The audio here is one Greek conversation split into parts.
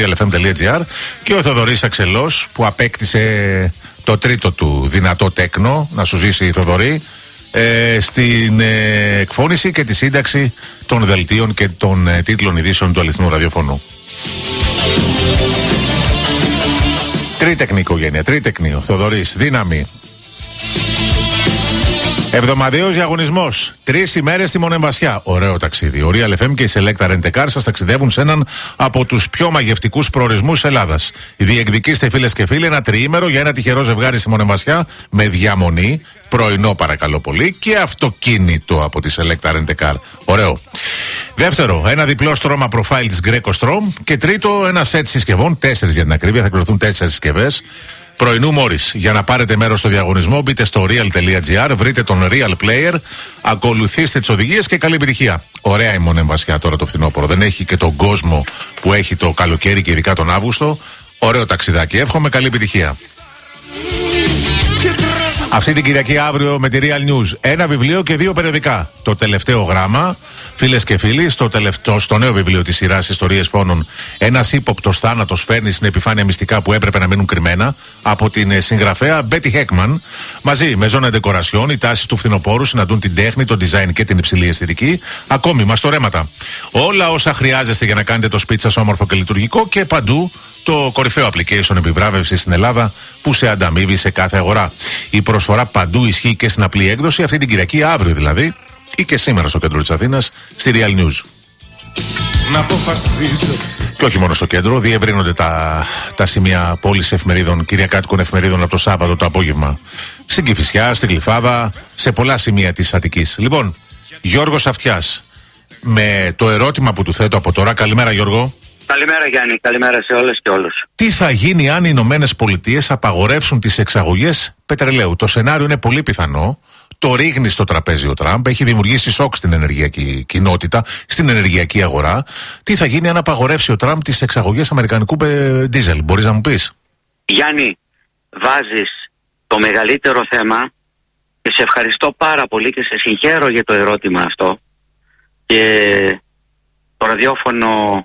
realfm.gr και ο Θοδωρής Αξελός που απέκτησε το τρίτο του δυνατό τέκνο. Να σου ζήσει η Θοδωρή. Στην εκφώνηση και τη σύνταξη των δελτίων και των τίτλων ειδήσεων του αληθινού ραδιοφωνού. Τρίτεκνη οικογένεια, τρίτεκνη. Ο Θοδωρής, δύναμη. Εβδομαδιαίος διαγωνισμός. 3 ημέρες στη Μονεμβασιά. Ωραίο ταξίδι. Ο Real FM και η Selecta Rent a Car σας ταξιδεύουν σε έναν από τους πιο μαγευτικούς προορισμούς Ελλάδας. Διεκδικήστε, φίλες και φίλοι, ένα τριήμερο για ένα τυχερό ζευγάρι στη Μονεμβασιά με διαμονή, πρωινό παρακαλώ πολύ, και αυτοκίνητο από τη Selecta Rent a Car. Ωραίο. Δεύτερο, ένα διπλό στρώμα profile της Greco Strom. Και τρίτο, ένα σετ συσκευών, 4 για την ακρίβεια, θα εκδοθούν 4 συσκευές. Πρωινού Μόρις. Για να πάρετε μέρος στο διαγωνισμό, μπείτε στο real.gr, βρείτε τον Real Player, ακολουθήστε τις οδηγίες και καλή επιτυχία. Ωραία η Μονεμβασιά τώρα το φθινόπωρο. Δεν έχει και τον κόσμο που έχει το καλοκαίρι και ειδικά τον Αύγουστο. Ωραίο ταξιδάκι. Εύχομαι καλή επιτυχία. Αυτή την Κυριακή αύριο με τη Real News. Ένα βιβλίο και 2 περιοδικά. Το τελευταίο γράμμα, φίλες και φίλοι, στο νέο βιβλίο της σειράς Ιστορίες Φόνων, ένας ύποπτος θάνατος φέρνει στην επιφάνεια μυστικά που έπρεπε να μείνουν κρυμμένα, από την συγγραφέα Μπέτι Χέκμαν. Μαζί με ζώνα ντεκορασιόν, οι τάσεις του φθινοπόρου συναντούν την τέχνη, το design και την υψηλή αισθητική. Ακόμη μαστορέματα. Όλα όσα χρειάζεστε για να κάνετε το σπίτι σας όμορφο και λειτουργικό, και παντού το κορυφαίο application επιβράβευση στην Ελλάδα που σε ανταμείβει σε κάθε αγορά. Η προσφορά παντού ισχύει και στην απλή έκδοση, αυτή την Κυριακή, αύριο δηλαδή, ή και σήμερα στο κέντρο της Αθήνας, στη Real News. Να αποφασίζω. Και όχι μόνο στο κέντρο, διευρύνονται τα σημεία πώλησης εφημερίδων, κυριακάτικων εφημερίδων από το Σάββατο το απόγευμα. Στην Κηφισιά, στην Γλυφάδα, σε πολλά σημεία της Αττικής. Λοιπόν, Γιώργος Αυτιάς, με το ερώτημα που του θέτω από τώρα. Καλημέρα, Γιώργο. Καλημέρα, Γιάννη. Καλημέρα σε όλες και όλους. Τι θα γίνει αν οι Ηνωμένες Πολιτείες απαγορεύσουν τις εξαγωγές πετρελαίου? Το σενάριο είναι πολύ πιθανό. Το ρίχνει στο τραπέζι ο Τραμπ. Έχει δημιουργήσει σοκ στην ενεργειακή κοινότητα, στην ενεργειακή αγορά. Τι θα γίνει αν απαγορεύσει ο Τραμπ τις εξαγωγές αμερικανικού ντίζελ? Μπορείς να μου πεις? Γιάννη, βάζεις το μεγαλύτερο θέμα και σε ευχαριστώ πάρα πολύ και σε συγχαίρω για το ερώτημα αυτό. Και το ραδιόφωνο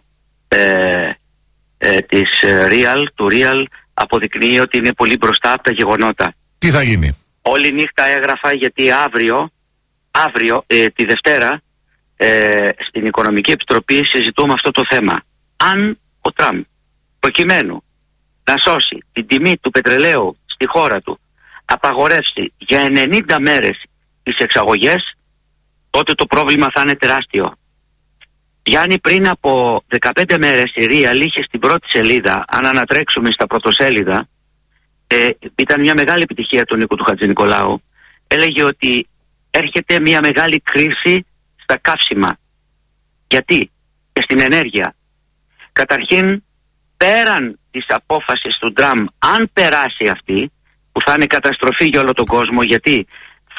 της του Real αποδεικνύει ότι είναι πολύ μπροστά από τα γεγονότα. Τι θα γίνει? Όλη νύχτα έγραφα, γιατί αύριο τη Δευτέρα στην Οικονομική Επιτροπή συζητούμε αυτό το θέμα. Αν ο Τραμπ προκειμένου να σώσει την τιμή του πετρελαίου στη χώρα του απαγορεύσει για 90 μέρες τις εξαγωγές, τότε το πρόβλημα θα είναι τεράστιο. Γιάννη, πριν από 15 μέρες η Real είχε στην πρώτη σελίδα, αν ανατρέξουμε στα πρωτοσέλιδα, ήταν μια μεγάλη επιτυχία του Νίκου του Χατζηνικολάου. Έλεγε ότι έρχεται μια μεγάλη κρίση στα καύσιμα. Γιατί? Και στην ενέργεια. Καταρχήν, πέραν της απόφασης του Τραμπ, αν περάσει αυτή, που θα είναι καταστροφή για όλο τον κόσμο, γιατί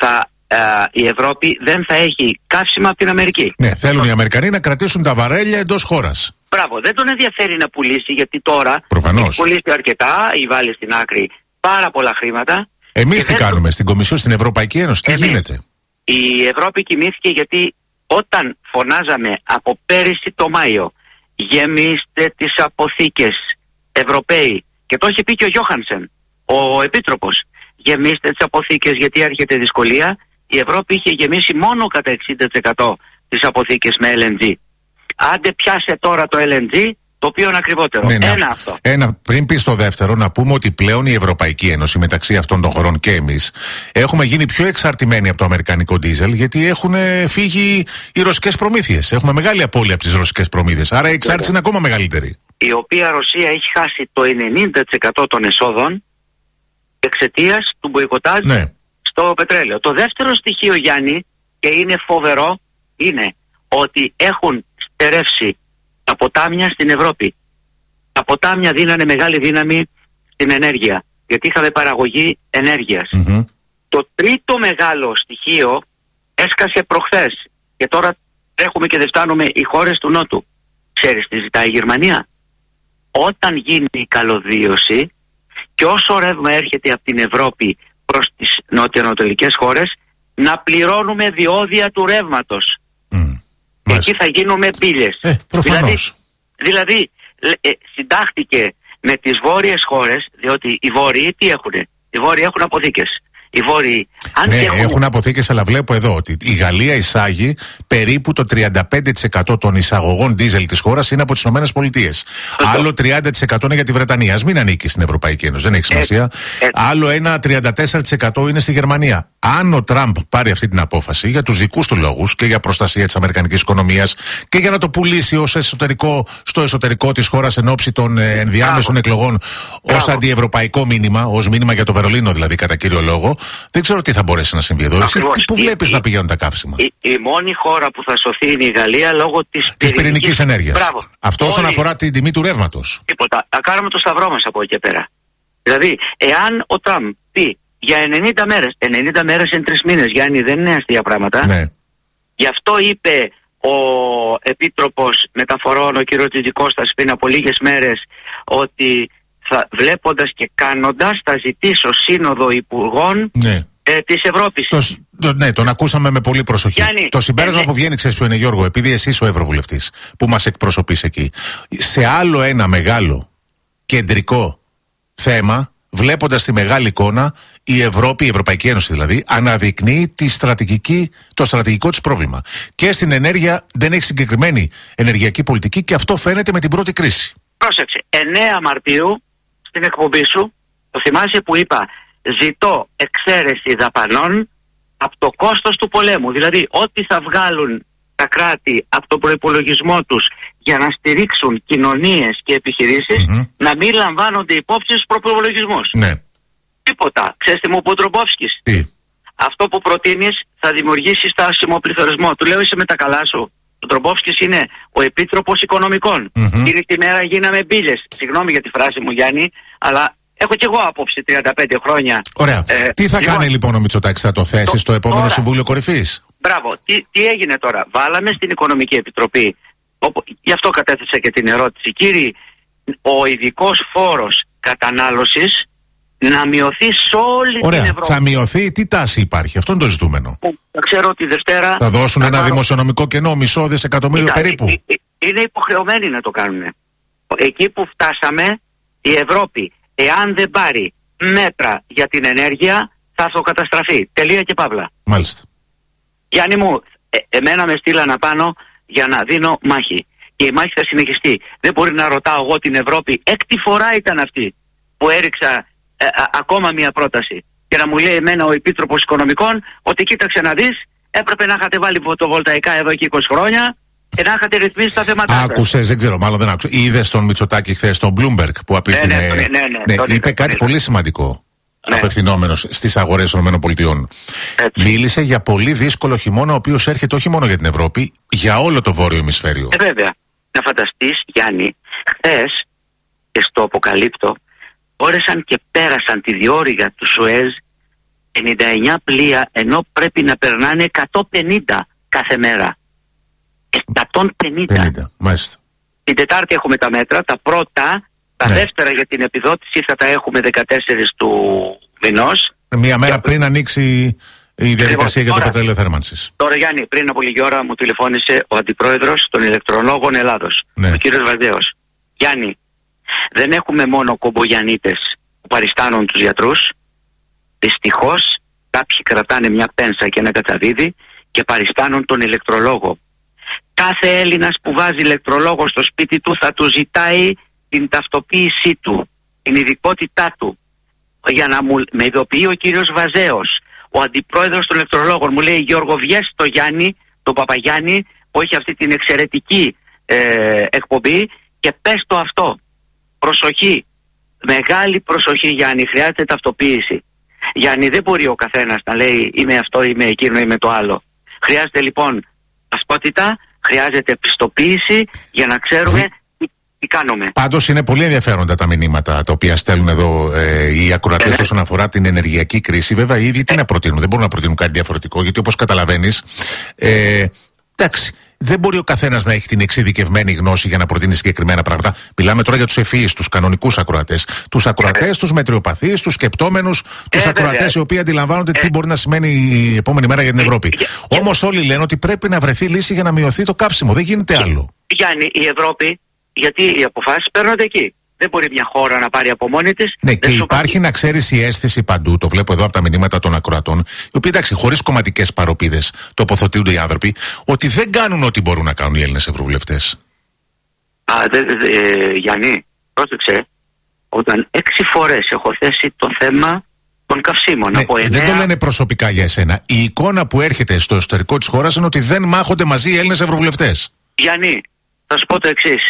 η Ευρώπη δεν θα έχει καύσιμα από την Αμερική. Ναι, θέλουν οι Αμερικανοί να κρατήσουν τα βαρέλια εντός χώρας. Μπράβο, δεν τον ενδιαφέρει να πουλήσει, γιατί τώρα προφανώς έχει πουλήσει αρκετά ή βάλει στην άκρη πάρα πολλά χρήματα. Εμείς τι κάνουμε στην Κομισιόν, στην Ευρωπαϊκή Ένωση? Τι γίνεται? Η Ευρώπη κοιμήθηκε, γιατί όταν φωνάζαμε από πέρυσι το Μάιο, γεμίστε τις αποθήκες Ευρωπαίοι, και το είχε πει και ο Γιώχανσεν, ο Επίτροπος, γεμίστε τις αποθήκες γιατί έρχεται δυσκολία, η Ευρώπη είχε γεμίσει μόνο κατά 60% τις αποθήκες με LNG. Άντε πιάσε τώρα το LNG, το οποίο είναι ακριβότερο. Ναι, αυτό. Πριν πεις το δεύτερο, να πούμε ότι πλέον η Ευρωπαϊκή Ένωση, μεταξύ αυτών των χωρών και εμείς, έχουμε γίνει πιο εξαρτημένοι από το αμερικανικό ντίζελ, γιατί έχουν φύγει οι ρωσικές προμήθειες. Έχουμε μεγάλη απώλεια από τις ρωσικές προμήθειες. Άρα η εξάρτηση είναι ακόμα μεγαλύτερη. Η οποία Ρωσία έχει χάσει το 90% των εσόδων εξαιτίας του μποϊκοτάζ στο πετρέλαιο. Το δεύτερο στοιχείο, Γιάννη, και είναι φοβερό, είναι ότι έχουν στερεύσει τα ποτάμια στην Ευρώπη. Τα ποτάμια δίνανε μεγάλη δύναμη στην ενέργεια, γιατί είχαμε παραγωγή ενέργειας. Το τρίτο μεγάλο στοιχείο έσκασε προχθές, και τώρα έχουμε και δεν φτάνουμε οι χώρες του Νότου. Ξέρεις τι ζητάει η Γερμανία? Όταν γίνει η καλωδίωση και όσο ρεύμα έρχεται από την Ευρώπη προς τις νότιο-ανατολικές χώρες, να πληρώνουμε διόδια του ρεύματος. Εκεί θα γίνουμε πύλες. Προφανώς. Δηλαδή συντάχθηκε με τις βόρειες χώρες, διότι οι βόρειοι τι έχουνε? Οι βόρειοι έχουν αποθήκες. Οι βόρειοι, έχουν αποθήκες, αλλά βλέπω εδώ ότι η Γαλλία εισάγει περίπου το 35% των εισαγωγών ντίζελ της χώρας είναι από τις ΗΠΑ. Άλλο 30% είναι για τη Βρετανία. Ας μην ανήκει στην Ευρωπαϊκή Ένωση, δεν έχει σημασία. Άλλο ένα 34% είναι στη Γερμανία. Αν ο Τραμπ πάρει αυτή την απόφαση για τους δικούς του λόγους και για προστασία της αμερικανικής οικονομίας και για να το πουλήσει στο εσωτερικό της χώρας εν ώψη των ενδιάμεσων εκλογών ως αντιευρωπαϊκό μήνυμα, ως μήνυμα για το Βερολίνο δηλαδή κατά κύριο λόγο, δεν ξέρω τι θα μπορέσει να συμβεί εδώ. Εσύ πού βλέπεις να πηγαίνουν τα καύσιμα? Η μόνη χώρα που θα σωθεί είναι η Γαλλία λόγω της πυρηνικής ενέργειας. Μπράβο. Αυτό όσον αφορά την τιμή του ρεύματος. Τίποτα. Θα κάνουμε το σταυρό μας από εκεί και πέρα. Δηλαδή, εάν ο Τραμπ πει για 90 μέρες, 90 μέρες είναι 3 μήνες, Γιάννη, δεν είναι αστεία πράγματα. Ναι. Γι' αυτό είπε ο Επίτροπος Μεταφορών, ο κ. Τζιτζικώστας, πριν από λίγες μέρες, ότι βλέποντας και κάνοντας θα ζητήσω σύνοδο υπουργών της Ευρώπης. Τον ακούσαμε με πολύ προσοχή. Γιάννη, το συμπέρασμα που βγαίνει, ξέρεις ποιο είναι, Γιώργο? Επειδή εσύ είσαι ο Ευρωβουλευτής που μας εκπροσωπείς εκεί, σε άλλο ένα μεγάλο κεντρικό θέμα, βλέποντας τη μεγάλη εικόνα, η Ευρώπη, η Ευρωπαϊκή Ένωση δηλαδή, αναδεικνύει το στρατηγικό της πρόβλημα. Και στην ενέργεια δεν έχει συγκεκριμένη ενεργειακή πολιτική και αυτό φαίνεται με την πρώτη κρίση. Πρόσεξε, 9 Μαρτίου στην εκπομπή σου, το θυμάσαι που είπα, ζητώ εξαίρεση δαπανών από το κόστος του πολέμου. Δηλαδή, ό,τι θα βγάλουν τα κράτη από τον προϋπολογισμό τους για να στηρίξουν κοινωνίες και επιχειρήσεις, να μην λαμβάνονται υπόψη στους προϋπολογισμούς. Ναι. Τίποτα. Ξέρεις τι μου είπε ο Ντρομπόφσκης? Τι? Αυτό που προτείνεις θα δημιουργήσει στάσιμο πληθωρισμό. Του λέω, είσαι με τα καλά σου. Ο Ντρομπόφσκης είναι ο Επίτροπος Οικονομικών. Εκείνη τη μέρα γίναμε μπίλες. Συγγνώμη για τη φράση μου, Γιάννη, αλλά έχω κι εγώ άποψη 35 χρόνια. Ωραία. Τι θα κάνει λοιπόν ο Μητσοτάκης? Θα το θέσει στο επόμενο τώρα, Συμβούλιο Κορυφής? Μπράβο. Τι έγινε τώρα? Βάλαμε στην Οικονομική Επιτροπή, γι' αυτό κατέθεσα και την ερώτηση, κύριε, ο ειδικός φόρος κατανάλωσης να μειωθεί σε όλη την Ευρώπη. Θα μειωθεί, τι τάση υπάρχει? Αυτό είναι το ζητούμενο. Ξέρω ότι Δευτέρα θα δώσουν ένα δημοσιονομικό κενό, $500 δισεκατομμύριο περίπου. Είναι υποχρεωμένοι να το κάνουν. Εκεί που φτάσαμε, η Ευρώπη, εάν δεν πάρει μέτρα για την ενέργεια, θα αυτοκαταστραφεί. Τελεία και παύλα. Μάλιστα. Γιάννη μου, εμένα με στείλαν απάνω για να δίνω μάχη. Και η μάχη θα συνεχιστεί. Δεν μπορεί να ρωτάω εγώ την Ευρώπη. 6η φορά ήταν αυτή που έριξα ακόμα μια πρόταση. Και να μου λέει εμένα ο Επίτροπος Οικονομικών ότι κοίταξε να δεις, έπρεπε να είχατε βάλει φωτοβολταϊκά εδώ και 20 χρόνια και να είχατε ρυθμίσει τα θέματα σας. Άκουσες, δεν ξέρω, μάλλον δεν άκουσες. Είδες τον Μητσοτάκη χθες στον Bloomberg που απίθυνε. Είπε κάτι πολύ σημαντικό. Απευθυνόμενος στις αγορές των ΗΠΑ. Μίλησε για πολύ δύσκολο χειμώνα, ο οποίος έρχεται όχι μόνο για την Ευρώπη, για όλο το βόρειο ημισφαίριο. Βέβαια. Να φανταστείς, Γιάννη, χθες και στο αποκαλύπτω, όρεσαν και πέρασαν τη διόρυγα του Σουέζ 99 πλοία, ενώ πρέπει να περνάνε 150 κάθε μέρα. 150. Μάλιστα. Την Τετάρτη έχουμε τα μέτρα, τα πρώτα, τα δεύτερα για την επιδότηση θα τα έχουμε 14 του μηνός. Μία μέρα πριν ανοίξει η διαδικασία για το πετρέλαιο θέρμανσης. Τώρα, Γιάννη, πριν από λίγη ώρα μου τηλεφώνησε ο αντιπρόεδρος των ηλεκτρολόγων Ελλάδος, ο κύριος Βαρδέος. Γιάννη, δεν έχουμε μόνο κομπογιανίτες που παριστάνουν τους γιατρούς. Δυστυχώς κάποιοι κρατάνε μια πένσα και ένα κατσαβίδι και παριστάνουν τον ηλεκτρολόγο. Κάθε Έλληνας που βάζει ηλεκτρολόγο στο σπίτι του θα του ζητάει την ταυτοποίησή του, την ειδικότητά του. Για να με ειδοποιεί ο κύριος Βαζέος, ο αντιπρόεδρος των ηλεκτρολόγων, μου λέει, Γιώργο, βγες στο Γιάννη, τον Παπαγιάννη, που έχει αυτή την εξαιρετική εκπομπή, και πες το αυτό. Προσοχή, μεγάλη προσοχή, Γιάννη, χρειάζεται ταυτοποίηση. Γιάννη, δεν μπορεί ο καθένας να λέει είμαι αυτό, είμαι εκείνο, είμαι το άλλο. Χρειάζεται λοιπόν ταυτότητα, χρειάζεται πιστοποίηση για να ξέρουμε τι κάνουμε. Πάντως είναι πολύ ενδιαφέροντα τα μηνύματα τα οποία στέλνουν εδώ οι ακροατές όσον αφορά την ενεργειακή κρίση. Βέβαια, οι ίδιοι τι να προτείνουν, δεν μπορούν να προτείνουν κάτι διαφορετικό, γιατί όπως καταλαβαίνεις, εντάξει, δεν μπορεί ο καθένας να έχει την εξειδικευμένη γνώση για να προτείνει συγκεκριμένα πράγματα. Μιλάμε τώρα για τους ευφυείς, τους κανονικούς ακροατές. Τους ακροατές, τους μετριοπαθείς, τους σκεπτόμενους, τους ακροατές οι οποίοι αντιλαμβάνονται τι μπορεί να σημαίνει η επόμενη μέρα για την Ευρώπη. Όμως όλοι λένε ότι πρέπει να βρεθεί λύση για να μειωθεί το καύσιμο. Δεν γίνεται άλλο. Γιάννη, η γιατί οι αποφάσεις παίρνονται εκεί. Δεν μπορεί μια χώρα να πάρει από μόνη της. Ναι, και υπάρχει, να ξέρεις, η αίσθηση παντού, το βλέπω εδώ από τα μηνύματα των ακροατών, οι οποίοι, εντάξει, χωρίς κομματικές παροπίδες τοποθετούνται οι άνθρωποι, ότι δεν κάνουν ό,τι μπορούν να κάνουν οι Έλληνες ευρωβουλευτές. Γιάννη, πρόσεξε, όταν 6 φορές έχω θέσει το θέμα των καυσίμων. Ναι, από 9... Δεν το λένε προσωπικά για εσένα. Η εικόνα που έρχεται στο εσωτερικό της χώρας είναι ότι δεν μάχονται μαζί οι Έλληνες ευρωβουλευτές. Γιάννη, θα σου πω το εξής.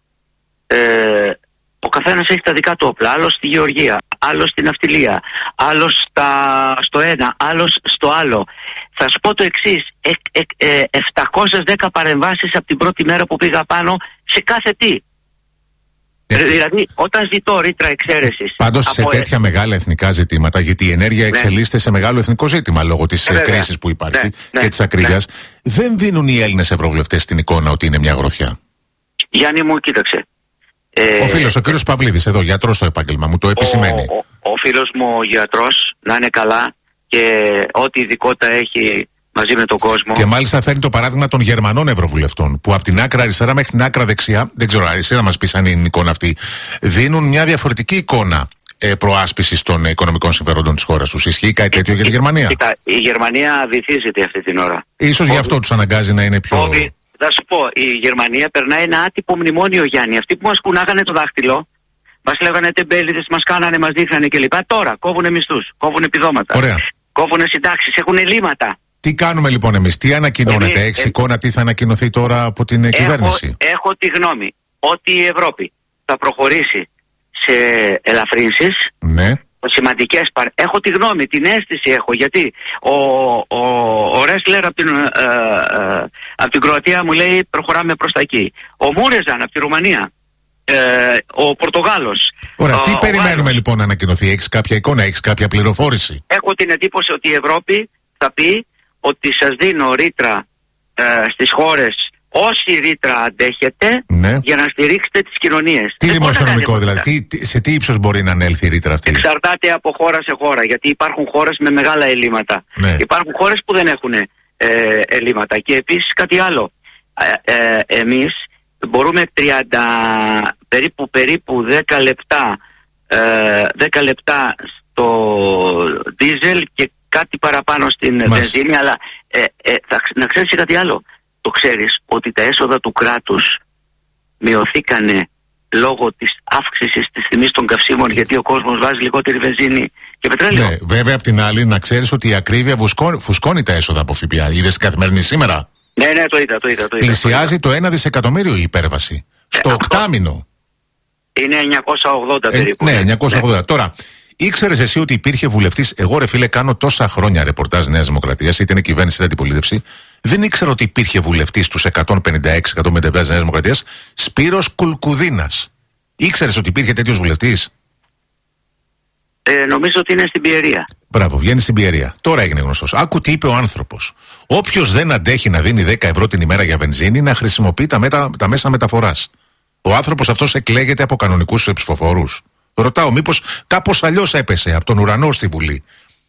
Ο καθένας έχει τα δικά του όπλα. Άλλος στη γεωργία, άλλος στην ναυτιλία, άλλος στο ένα, άλλος στο άλλο. Θα σου πω το εξής. 710 παρεμβάσεις από την πρώτη μέρα που πήγα πάνω σε κάθε τι. Δηλαδή, όταν ζητώ ρήτρα εξαίρεσης. Πάντως σε τέτοια μεγάλα εθνικά ζητήματα, γιατί η ενέργεια εξελίσσεται σε μεγάλο εθνικό ζήτημα λόγω της κρίσης που υπάρχει και της ακρίβειας, δεν δίνουν οι Έλληνες ευρωβουλευτές την εικόνα ότι είναι μια γροθιά. Γιάννη μου, κοίταξε. Ο φίλος, ο κύριος Παυλίδης, εδώ, γιατρός στο επάγγελμα, μου το επισημαίνει. Ο φίλος μου ο γιατρός, να είναι καλά και ό,τι ειδικότητα έχει μαζί με τον κόσμο. Και μάλιστα φέρνει το παράδειγμα των Γερμανών ευρωβουλευτών, που από την άκρα αριστερά μέχρι την άκρα δεξιά, δεν ξέρω, εσύ θα μας πεις αν είναι η εικόνα αυτή, δίνουν μια διαφορετική εικόνα προάσπισης των οικονομικών συμφερόντων της χώρας τους. Ισχύει κάτι τέτοιο για τη Γερμανία? Η Γερμανία βυθίζεται αυτή την ώρα. Ίσως γι' αυτό τους αναγκάζει να είναι πιο... Θα σου πω, η Γερμανία περνάει ένα άτυπο μνημόνιο, Γιάννη. Αυτοί που μας κουνάγανε το δάχτυλο, μας λέγανε τεμπέληδες, μας κάνανε, μας δείχνανε κλπ. Τώρα κόβουνε μισθούς, κόβουνε επιδόματα, κόβουνε συντάξεις, έχουν ελλείμματα. Τι κάνουμε λοιπόν εμείς, τι ανακοινώνεται, έχεις εικόνα τι θα ανακοινωθεί τώρα από την κυβέρνηση? Έχω τη γνώμη ότι η Ευρώπη θα προχωρήσει σε ελαφρύνσεις. Ναι. Σημαντικές έχω τη γνώμη, την αίσθηση έχω, γιατί ο Ρέσλερ από την Κροατία μου λέει προχωράμε προς τα εκεί. Ο Μούρεζαν από τη Ρουμανία, ο Πορτογάλος. Ωραία, τι περιμένουμε λοιπόν να ανακοινωθεί? Έχεις κάποια εικόνα, έχεις κάποια πληροφόρηση? Έχω την εντύπωση ότι η Ευρώπη θα πει ότι σας δίνω ρήτρα στις χώρες, όση ρήτρα αντέχετε, για να στηρίξετε τις κοινωνίες. Τι δημοσιονομικό δηλαδή, σε τι ύψος μπορεί να ανέλθει η ρήτρα αυτή? Εξαρτάται από χώρα σε χώρα, γιατί υπάρχουν χώρες με μεγάλα ελλείμματα. Υπάρχουν χώρες που δεν έχουν ελλείμματα. Και επίσης κάτι άλλο. Εμείς μπορούμε περίπου 10 λεπτά στο δίζελ και κάτι παραπάνω στην βενζίνη, αλλά να ξέρεις κάτι άλλο. Το ξέρεις ότι τα έσοδα του κράτους μειωθήκανε λόγω της αύξησης της τιμής των καυσίμων, γιατί ο κόσμος βάζει λιγότερη βενζίνη και πετρέλαιο? Ναι, βέβαια απ' την άλλη να ξέρεις ότι η ακρίβεια φουσκώνει τα έσοδα από ΦΠΑ. Είδες την Καθημερινή σήμερα? Ναι, το είδα. Πλησιάζει το 1 δισεκατομμύριο η υπέρβαση. Στο οκτάμινο. Είναι 980 περίπου. Ναι, 980. Τώρα, ήξερες εσύ ότι υπήρχε βουλευτής? Εγώ, ρε φίλε, κάνω τόσα χρόνια ρεπορτάζ Νέας Δημοκρατίας, είτε είναι κυβέρνηση είτε αντιπολίτευση. Δεν ήξερα ότι υπήρχε βουλευτής στους 156-157 της Νέας Δημοκρατίας, Σπύρος Κουλκουδίνας. Ήξερες ότι υπήρχε τέτοιος βουλευτής? Νομίζω ότι είναι στην Πιερία. Μπράβο, βγαίνει στην Πιερία. Τώρα έγινε γνωστός. Άκου τι είπε ο άνθρωπος. Όποιος δεν αντέχει να δίνει 10 ευρώ την ημέρα για βενζίνη, να χρησιμοποιεί τα μέσα μεταφοράς. Ο άνθρωπος αυτός εκλέγεται από κανονικούς ψηφοφόρους? Ρωτάω, μήπως κάπως αλλιώς έπεσε από τον ουρανό στη Βουλή?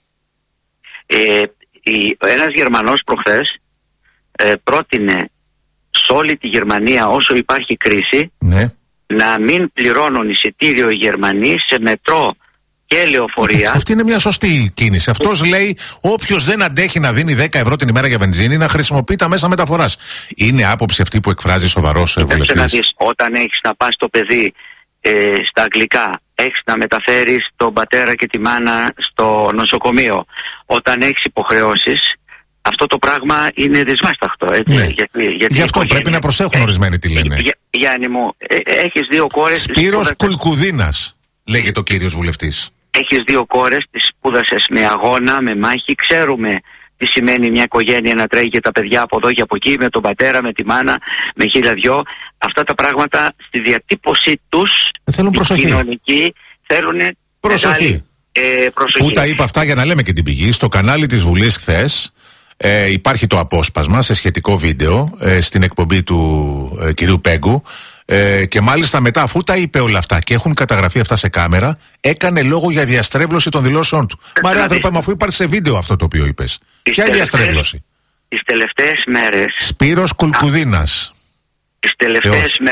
Ένας Γερμανός προχθές πρότεινε σε όλη τη Γερμανία, όσο υπάρχει κρίση, να μην πληρώνουν εισιτήριο οι Γερμανοί σε μετρό και λεωφορεία. Αυτή είναι μια σωστή κίνηση. Αυτός λέει όποιος δεν αντέχει να δίνει 10 ευρώ την ημέρα για βενζίνη, να χρησιμοποιεί τα μέσα μεταφοράς. Είναι άποψη αυτή που εκφράζει σοβαρός βουλευτής? Όταν έχεις να πας το παιδί στα αγγλικά, έχεις να μεταφέρεις τον πατέρα και τη μάνα στο νοσοκομείο, όταν έχεις υποχρεώσεις, αυτό το πράγμα είναι δυσβάσταχτο. Ναι. Γι' αυτό πρέπει να προσέχουν ορισμένοι τι λένε. Γιάννη μου, έχεις 2 κόρες. Σπύρος Κουλκουδίνας λέγεται ο κύριος βουλευτής. Έχεις 2 κόρες, τις σπούδασες με αγώνα, με μάχη. Ξέρουμε τι σημαίνει μια οικογένεια να τρέχει και τα παιδιά από εδώ και από εκεί, με τον πατέρα, με τη μάνα, με 1002. Αυτά τα πράγματα στη διατύπωσή τους, θέλουν προσοχή. Κοινωνική, θέλουν προσοχή. Προσοχή. Πού τα είπα αυτά, για να λέμε και την πηγή? Στο κανάλι της Βουλής χθες υπάρχει το απόσπασμα σε σχετικό βίντεο στην εκπομπή του κυρίου Πέγκου, και μάλιστα μετά, αφού τα είπε όλα αυτά και έχουν καταγραφεί αυτά σε κάμερα, έκανε λόγο για διαστρέβλωση των δηλώσεων του. Μα ρε άνθρωπε, αφού υπάρχει σε βίντεο αυτό το οποίο είπες, ποια διαστρέβλωση? Τις τελευταίες μέρες Σπύρος Κουλκουδίνας. Τις τελευταίες μέρες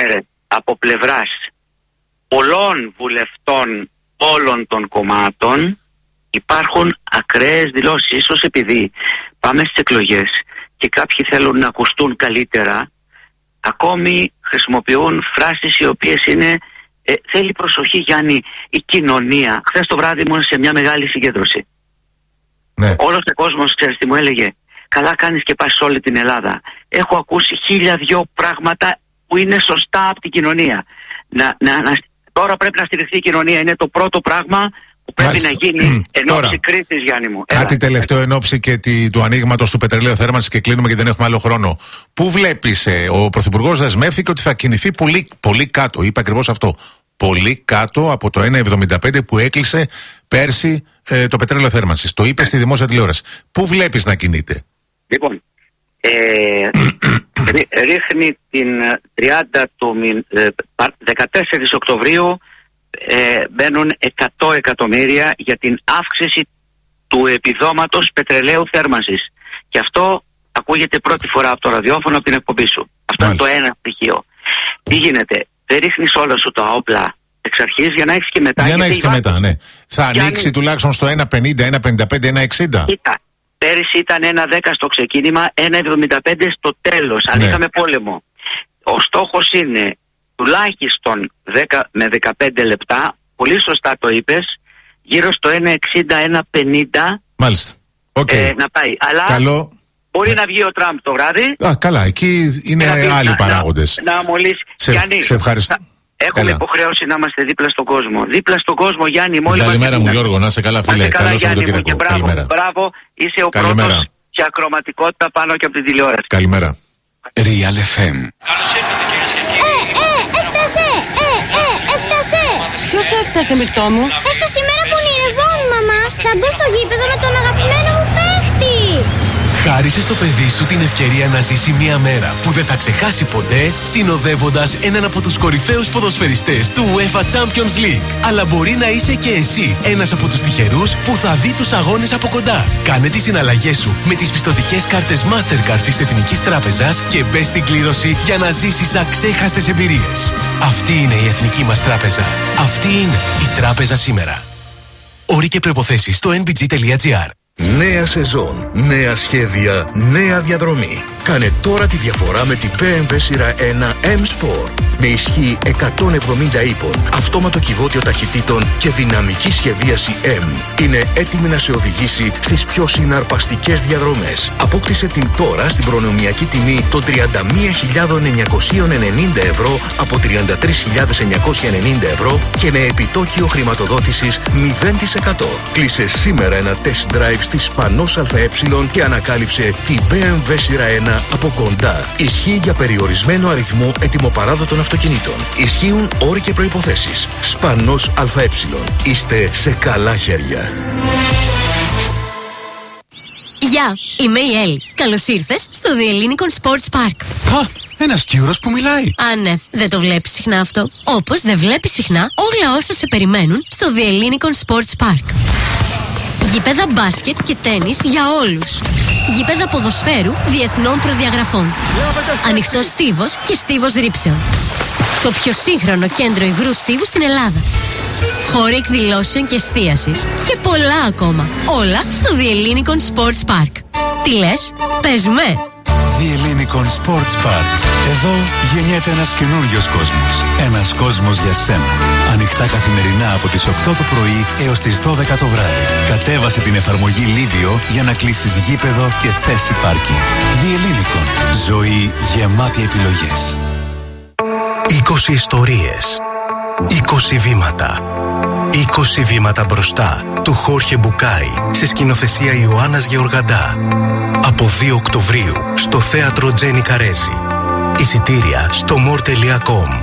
από πλευράς πολλών βουλευτών όλων των κομμάτων υπάρχουν ακραίες δηλώσεις. Ίσως επειδή πάμε στις εκλογές και κάποιοι θέλουν να ακουστούν καλύτερα, ακόμη χρησιμοποιούν φράσεις οι οποίες είναι θέλει προσοχή, Γιάννη, η κοινωνία. Χθες το βράδυ ήμουν σε μια μεγάλη συγκέντρωση. Ναι. Όλος ο κόσμος, ξέρεις τι μου έλεγε? Καλά κάνεις και πας σε όλη την Ελλάδα. Έχω ακούσει 1002 πράγματα που είναι σωστά από την κοινωνία. Τώρα πρέπει να στηριχθεί η κοινωνία. Είναι το πρώτο πράγμα που πρέπει να γίνει εν ώψη κρίσης, Γιάννη μου. Κάτι τελευταίο εν ώψη και του ανοίγματος του πετρελαίου θέρμανσης και κλείνουμε γιατί δεν έχουμε άλλο χρόνο. Πού βλέπεις, ο Πρωθυπουργός δεσμεύθηκε ότι θα κινηθεί πολύ, πολύ κάτω. Είπε ακριβώς αυτό. Πολύ κάτω από το 1,75 που έκλεισε πέρσι το πετρέλαιο θέρμανσης. Το είπε στη δημόσια τηλεόραση. Πού βλέπεις να κινείται? Λοιπόν, ρίχνει την 14 Οκτωβρίου μπαίνουν 100 εκατομμύρια για την αύξηση του επιδόματος πετρελαίου θέρμανσης. Και αυτό ακούγεται πρώτη φορά από το ραδιόφωνο, από την εκπομπή σου. Αυτό είναι το ένα στοιχείο. Τι γίνεται? Δεν ρίχνεις όλα σου τα όπλα εξ αρχής για να έχεις και μετά. Για να έχεις και μετά, ναι. Θα ανοίξει τουλάχιστον στο 1,50, 1,55, 1,60. Πέρυσι ήταν 1,10 στο ξεκίνημα, 1,75 στο τέλος. Αν είχαμε πόλεμο. Ο στόχος είναι τουλάχιστον 10 με 15 λεπτά, πολύ σωστά το είπες, γύρω στο 1,60, 1,50. Μάλιστα. Να πάει. Αλλά καλό. Μπορεί να βγει ο Τραμπ το βράδυ. Καλά, εκεί είναι άλλοι παράγοντες. Να μολύσει. Σε ευχαριστώ. Έχουμε υποχρέωση να είμαστε δίπλα στον κόσμο. Δίπλα στον κόσμο, Γιάννη. Καλημέρα μου, Γιώργο, να είσαι καλά, φίλε. Καλό Σαββατοκύριακο. Μπράβο, είσαι ο πρώτος σε ακροματικότητα πάνω και από την τηλεόραση. Καλημέρα. Real FM. Έφτασε! Έφτασε! Ποιος έφτασε, Μυρτώ μου? Έφτασε η μέρα που ονειρευόμουν, μαμά. Θα μπω στο γήπεδο με τον αγαπημένο μου παίχτη. Χάρισε στο παιδί σου την ευκαιρία να ζήσει μια μέρα που δεν θα ξεχάσει ποτέ, συνοδεύοντας έναν από τους κορυφαίους ποδοσφαιριστές του UEFA Champions League. Αλλά μπορεί να είσαι και εσύ ένας από τους τυχερούς που θα δει τους αγώνες από κοντά. Κάνε τις συναλλαγές σου με τις πιστωτικές κάρτες Mastercard της Εθνικής Τράπεζας και μπες στην κλήρωση για να ζήσεις αξέχαστες εμπειρίες. Αυτή είναι η Εθνική μας Τράπεζα. Αυτή είναι η Τράπεζα σήμερα. Όροι και προϋποθέσεις στο nbg.gr. Νέα σεζόν, νέα σχέδια, νέα διαδρομή. Κάνε τώρα τη διαφορά με την BMW σειρά 1 M-Sport. Με ισχύ 170 ύπων, αυτόματο κυβότιο ταχυτήτων και δυναμική σχεδίαση M. Είναι έτοιμη να σε οδηγήσει στις πιο συναρπαστικές διαδρομές. Απόκτησε την τώρα στην προνομιακή τιμή των 31.990 ευρώ από 33.990 ευρώ και με επιτόκιο χρηματοδότησης 0%. Κλείσε σήμερα ένα test drive στη Σπανός ΑΕ και ανακάλυψε την BMW σειρά 1 από κοντά. Ισχύει για περιορισμένο αριθμό ετοιμοπαράδοτων αυτοκινήτων. Ισχύουν όροι και προϋποθέσεις. Σπανός ΑΕ. Είστε σε καλά χέρια. Γεια, είμαι η Έλλη. Καλώς ήρθες στο The Ellinikon Sports Park. Ένας Κύρος που μιλάει. Α, ναι, δεν το βλέπεις συχνά αυτό. Όπως δεν βλέπεις συχνά όλα όσα σε περιμένουν στο The Ellinikon Sports Park. Γήπεδα μπάσκετ και τένις για όλους. Γήπεδα ποδοσφαίρου διεθνών προδιαγραφών. Ανοιχτός στίβος και στίβος ρήψεων. Το πιο σύγχρονο κέντρο υγρού στίβου στην Ελλάδα. Χώροι εκδηλώσεων και εστίασης. Και πολλά ακόμα. Όλα στο The Ellinikon Sports Park. Τι λες, παίζουμε? The Ellinikon Sports Park. Εδώ γεννιέται ένας καινούριος κόσμος. Ένας κόσμος για σένα. Ανοιχτά καθημερινά από τις 8 το πρωί έως τις 12 το βράδυ. Κατέβασε την εφαρμογή Livio για να κλείσεις γήπεδο και θέση πάρκινγκ. The Ellinikon. Ζωή γεμάτη επιλογές. 20 ιστορίες. 20 βήματα. 20 βήματα μπροστά του Χόρχε Μπουκάη σε σκηνοθεσία Ιωάννας Γεωργαντά. Από 2 Οκτωβρίου στο θέατρο Τζένι Καρέζη. Εισιτήρια στο more.com.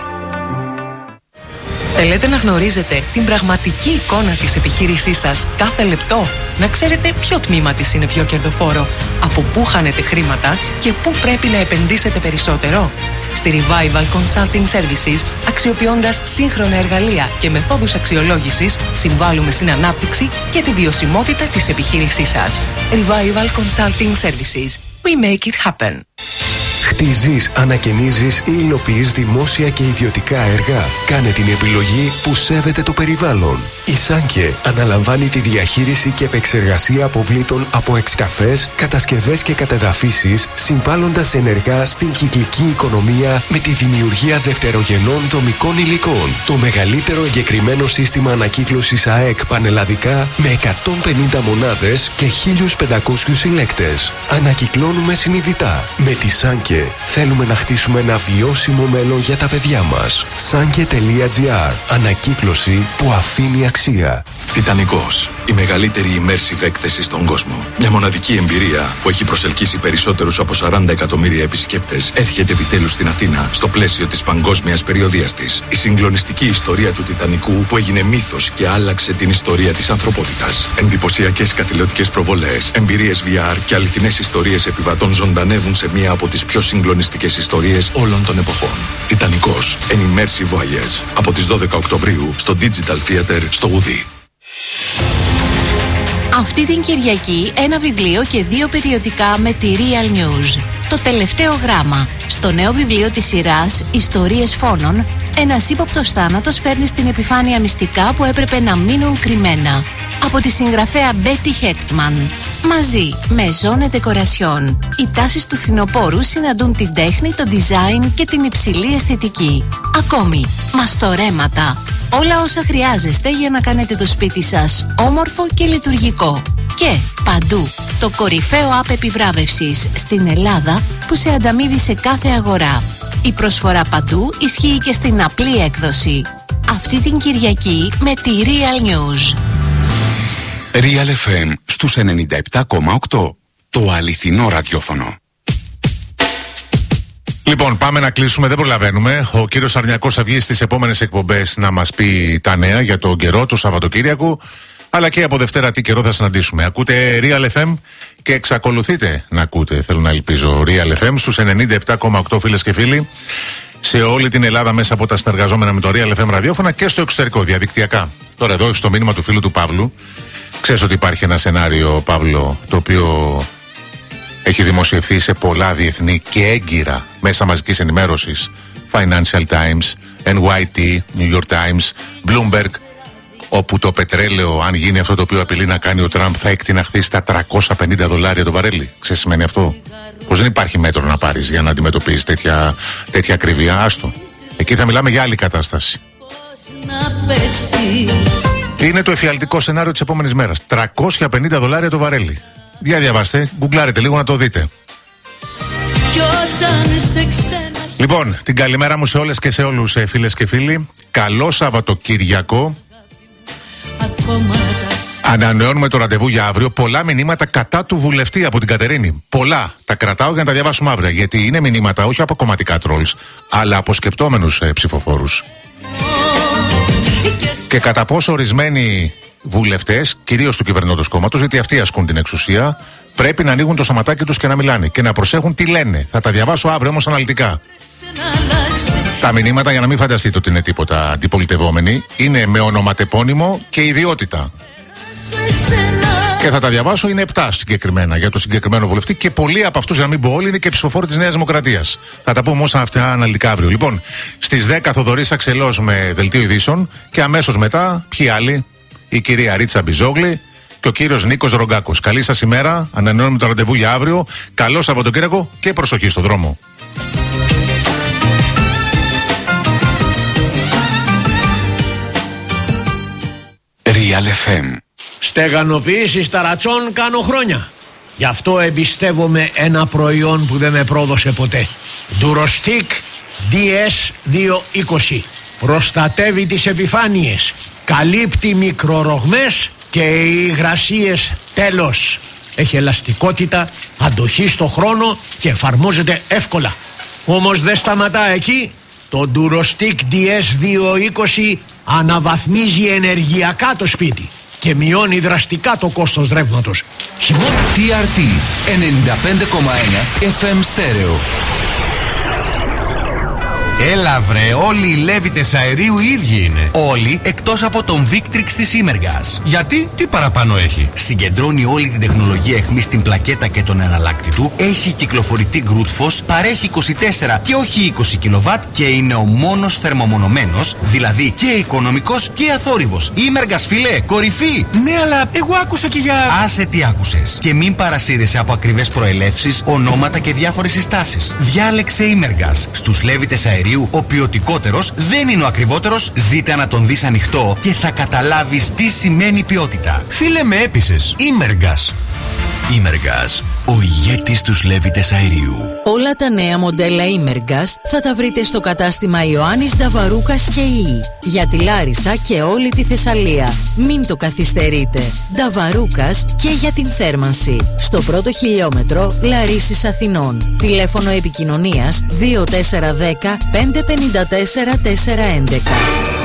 Θέλετε να γνωρίζετε την πραγματική εικόνα της επιχείρησής σας κάθε λεπτό? Να ξέρετε ποιο τμήμα της είναι πιο κερδοφόρο, από πού χάνετε χρήματα και πού πρέπει να επενδύσετε περισσότερο? Στη Revival Consulting Services, αξιοποιώντας σύγχρονα εργαλεία και μεθόδους αξιολόγησης, συμβάλλουμε στην ανάπτυξη και τη βιωσιμότητα της επιχείρησής σας. Revival Consulting Services. We make it happen. Κτίζεις, ανακαινίζεις ή υλοποιείς δημόσια και ιδιωτικά έργα. Κάνε την επιλογή που σέβεται το περιβάλλον. Η Σάνκε αναλαμβάνει τη διαχείριση και επεξεργασία αποβλήτων από εξκαφές, κατασκευές και κατεδαφίσεις, συμβάλλοντας ενεργά στην κυκλική οικονομία με τη δημιουργία δευτερογενών δομικών υλικών. Το μεγαλύτερο εγκεκριμένο σύστημα ανακύκλωσης ΑΕΚ πανελλαδικά με 150 μονάδες και 1.500 συλλέκτες. Ανακυκλώνουμε συνειδητά. Με τη Σάνκε θέλουμε να χτίσουμε ένα βιώσιμο μέλλον για τα παιδιά μας. Sanke.gr. Ανακύκλωση που αφήνει αξία. Τιτανικός. Η μεγαλύτερη immersive έκθεση στον κόσμο. Μια μοναδική εμπειρία που έχει προσελκύσει περισσότερους από 40 εκατομμύρια επισκέπτες έρχεται επιτέλους στην Αθήνα στο πλαίσιο της παγκόσμιας περιοδίας της. Η συγκλονιστική ιστορία του Τιτανικού που έγινε μύθος και άλλαξε την ιστορία της ανθρωπότητας. Εντυπωσιακές καθηλωτικές προβολές, εμπειρίες VR και αληθινές ιστορίες επιβατών ζωντανεύουν σε μία από τις πιο συγκλονιστικές ιστορίες όλων των εποχών. Τιτανικός. An immersive voyage. Από τις 12 Οκτωβρίου στο Digital Theater στο Ουδί. Αυτή την Κυριακή ένα βιβλίο και 2 περιοδικά με τη Real News. Το τελευταίο γράμμα. Στο νέο βιβλίο της σειράς «Ιστορίες φόνων», ένας ύποπτος θάνατος φέρνει στην επιφάνεια μυστικά που έπρεπε να μείνουν κρυμμένα. Από τη συγγραφέα Betty Hechtman. Μαζί με Zone Decoration. Οι τάσεις του φθινοπόρου συναντούν την τέχνη, το design και την υψηλή αισθητική. Ακόμη, μαστορέματα. Όλα όσα χρειάζεστε για να κάνετε το σπίτι σας όμορφο και λειτουργικό. Και παντού, το κορυφαίο app επιβράβευσης στην Ελλάδα που σε ανταμείβει σε κάθε αγορά. Η προσφορά παντού ισχύει και στην απλή έκδοση. Αυτή την Κυριακή με τη Real News. Real FM στους 97,8. Το αληθινό ραδιόφωνο. Λοιπόν, πάμε να κλείσουμε, δεν προλαβαίνουμε. Ο κύριος Αρνιακός θα βγει στις επόμενες εκπομπές να μας πει τα νέα για τον καιρό του Σαββατοκύριακου, αλλά και από Δευτέρα τι καιρό θα συναντήσουμε. Ακούτε Real FM και εξακολουθείτε να ακούτε, θέλω να ελπίζω, Real FM στους 97,8 φίλες και φίλοι, σε όλη την Ελλάδα μέσα από τα συνεργαζόμενα με το Real FM ραδιόφωνα και στο εξωτερικό, διαδικτυακά. Τώρα εδώ στο μήνυμα του φίλου του Παύλου. Ξέρεις ότι υπάρχει ένα σενάριο, Παύλο, το οποίο έχει δημοσιευθεί σε πολλά διεθνή και έγκυρα μέσα μαζικής ενημέρωσης. Financial Times, NYT, New York Times, Bloomberg, όπου το πετρέλαιο, αν γίνει αυτό το οποίο απειλεί να κάνει ο Τραμπ, θα εκτιναχθεί στα $350 το βαρέλι. Ξέρεις σημαίνει αυτό? Πως δεν υπάρχει μέτρο να πάρεις για να αντιμετωπίσεις τέτοια ακριβία. Άστο. Εκεί θα μιλάμε για άλλη κατάσταση. Είναι το εφιαλτικό σενάριο της επόμενης μέρας. $350 το βαρέλι. Για διαβάστε, γκουγκλάρετε λίγο να το δείτε. Λοιπόν, την καλημέρα μου σε όλες και σε όλους, φίλες και φίλοι. Καλό Σαββατοκύριακο. Ανανεώνουμε το ραντεβού για αύριο. Πολλά μηνύματα κατά του βουλευτή από την Κατερίνη. Πολλά. Τα κρατάω για να τα διαβάσουμε αύριο. Γιατί είναι μηνύματα όχι από κομματικά τρόλς, αλλά από σκεπτόμενους ψηφοφόρους. Και κατά πόσο ορισμένοι βουλευτές, κυρίως του κυβερνώντος κόμματος, γιατί αυτοί ασκούν την εξουσία, πρέπει να ανοίγουν το σαματάκι τους και να μιλάνε και να προσέχουν τι λένε. Θα τα διαβάσω αύριο όμως αναλυτικά. Τα μηνύματα, για να μην φανταστείτε ότι είναι τίποτα αντιπολιτευόμενοι, είναι με ονοματεπώνυμο και ιδιότητα. Και θα τα διαβάσω, είναι 7 συγκεκριμένα για το συγκεκριμένο βουλευτή και πολλοί από αυτούς, για να μην πω όλοι, είναι και ψηφοφόροι της Νέας Δημοκρατίας. Θα τα πούμε όμως αυτά αναλυτικά αύριο. Λοιπόν, στις 10 Θοδωρής Αξελός με δελτίο ειδήσεων και αμέσως μετά, ποιοι άλλοι? Η κυρία Ρίτσα Μπιζόγλη και ο κύριος Νίκος Ρογκάκος. Καλή σας ημέρα, ανανεώνουμε το ραντεβού για αύριο. Καλό Σαββατοκύριακο και προσοχή στο δρόμο. Real FM. Στεγανοποιήσεις ταρατσών κάνω χρόνια. Γι' αυτό εμπιστεύομαι ένα προϊόν που δεν με πρόδωσε ποτέ. Durostic DS220. Προστατεύει τις επιφάνειες, καλύπτει μικρορογμές και υγρασίες τέλος. Έχει ελαστικότητα, αντοχή στο χρόνο και εφαρμόζεται εύκολα. Όμως δεν σταματά εκεί. Το Durostic DS220 αναβαθμίζει ενεργειακά το σπίτι και μειώνει δραστικά το κόστος ρεύματος. TRT 95,1 FM Stereo. Έλα βρε, όλοι οι Λέβητες αερίου οι ίδιοι είναι. Όλοι εκτός από τον Victrix της Imergas. Γιατί, τι παραπάνω έχει? Συγκεντρώνει όλη την τεχνολογία αιχμής στην πλακέτα και τον εναλλάκτη του, έχει κυκλοφορητή Grootfos, παρέχει 24 και όχι 20 κιλοβάτ και είναι ο μόνος θερμομονωμένος, δηλαδή και οικονομικός και αθόρυβος. Imergas φίλε, κορυφή! Ναι, αλλά εγώ άκουσα και για... Άσε τι άκουσες. Και μην παρασύρεσαι από ακριβές προελεύσεις, ονόματα και διάφορες συστάσεις. Διάλεξε Imergas. Στους Λέβητες αερίου, ο ποιοτικότερος δεν είναι ο ακριβότερος. Ζήτα να τον δεις ανοιχτό και θα καταλάβεις τι σημαίνει ποιότητα. Φίλε, με έπεισες. Imergas. Imergas, ο ηγέτης τους Λέβητες αερίου. Όλα τα νέα μοντέλα Imergas θα τα βρείτε στο κατάστημα Ιωάννης Νταβαρούκας και ΙΗ. Για τη Λάρισα και όλη τη Θεσσαλία. Μην το καθυστερείτε. Νταβαρούκας και για την θέρμανση. Στο πρώτο χιλιόμετρο Λαρίσης Αθηνών. Τηλέφωνο επικοινωνίας 2410 554 411.